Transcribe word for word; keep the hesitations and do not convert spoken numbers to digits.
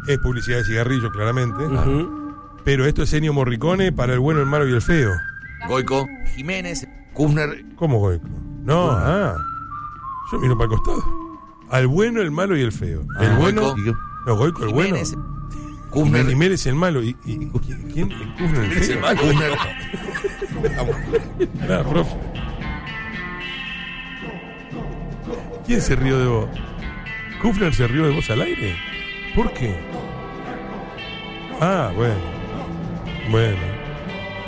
es publicidad de cigarrillos, claramente. Uh-huh. Pero esto es Ennio Morricone para El bueno, el malo y el feo. Goico, Jiménez, Kufner. ¿Cómo Goico? No, ah. Yo miro para el costado. Al bueno, el malo y el feo. Ah, el bueno. Goico. No, Goico, el Jiménez, bueno. Kufner. Jiménez el malo. ¿Y, y, y quién? ¿El Kufner el Jiménez feo? el malo. Kufner. Ah, profe. ¿Quién se rió de vos? ¿Kufner se rió de vos al aire? ¿Por qué? Ah, bueno. Bueno.